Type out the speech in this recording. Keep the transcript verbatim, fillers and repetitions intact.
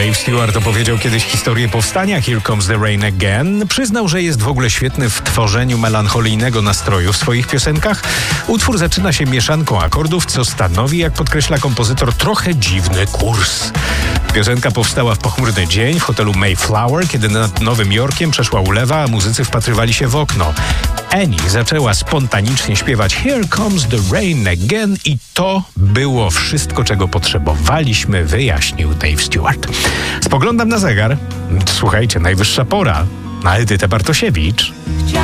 Dave Stewart opowiedział kiedyś historię powstania Here Comes the Rain Again. Przyznał, że jest w ogóle świetny w tworzeniu melancholijnego nastroju w swoich piosenkach. Utwór zaczyna się mieszanką akordów, co stanowi, jak podkreśla kompozytor, trochę dziwny kurs. Piosenka powstała w pochmurny dzień w hotelu Mayflower, kiedy nad Nowym Jorkiem przeszła ulewa, a muzycy wpatrywali się w okno. Annie zaczęła spontanicznie śpiewać Here Comes the Rain Again i to było wszystko, czego potrzebowaliśmy, wyjaśnił Dave Stewart. Spoglądam na zegar. Słuchajcie, najwyższa pora na Edytę Bartosiewicz.